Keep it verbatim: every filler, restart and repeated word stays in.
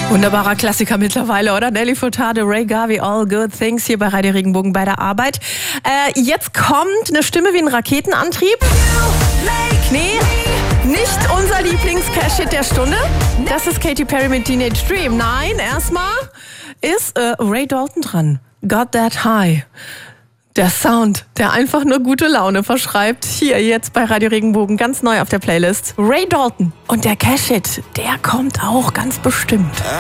Wunderbarer Klassiker mittlerweile, oder? Nelly Furtado, Ray Garvey, All Good Things hier bei Radio Regenbogen bei der Arbeit. Äh, jetzt kommt eine Stimme wie ein Raketenantrieb. Nee, nicht unser Lieblings-Cash-Hit der Stunde. Das ist Katy Perry mit Teenage Dream. Nein, erstmal ist äh, Ray Dalton dran. Got That High. Der Sound, der einfach nur gute Laune verschreibt. Hier jetzt bei Radio Regenbogen, ganz neu auf der Playlist. Ray Dalton und der Cash-Hit, der kommt auch ganz bestimmt.